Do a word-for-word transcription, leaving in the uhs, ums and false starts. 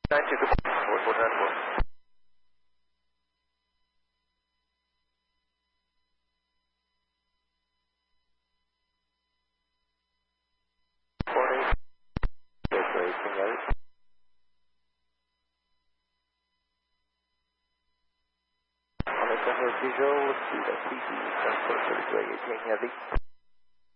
nine two, good morning. four four nine four. Morning. Yes, sorry, can you have it? On the camera visual, see the C C, transport service radio, can you have it?